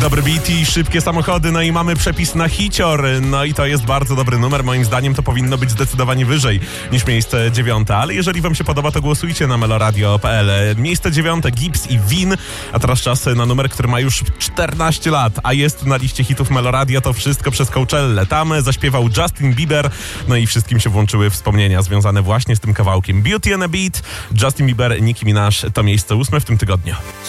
Dobry beat i szybkie samochody, no i mamy przepis na hicior. No i to jest bardzo dobry numer, moim zdaniem to powinno być zdecydowanie wyżej niż miejsce 9, ale jeżeli wam się podoba, to głosujcie na meloradio.pl. Miejsce 9, Gibbs i Win, a teraz czas na numer, który ma już 14 lat, a jest na liście hitów Meloradia. To wszystko przez Coachellę. Tam zaśpiewał Justin Bieber, no i wszystkim się włączyły wspomnienia związane właśnie z tym kawałkiem. Beauty and a Beat, Justin Bieber, Nicki Minaj, to miejsce 8 w tym tygodniu.